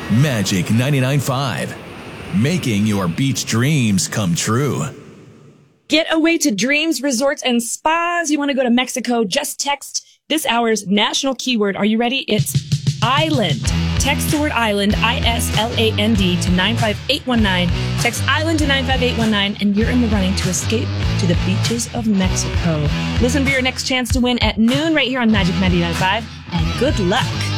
Magic 99.5. Making your beach dreams come true. Get away to dreams, resorts, and spas. You want to go to Mexico? Just text this hour's national keyword. Are you ready? It's island. Text the word island, ISLAND, to 95819. Text island to 95819, and you're in the running to escape to the beaches of Mexico. Listen for your next chance to win at noon right here on Magic 99.5, and good luck.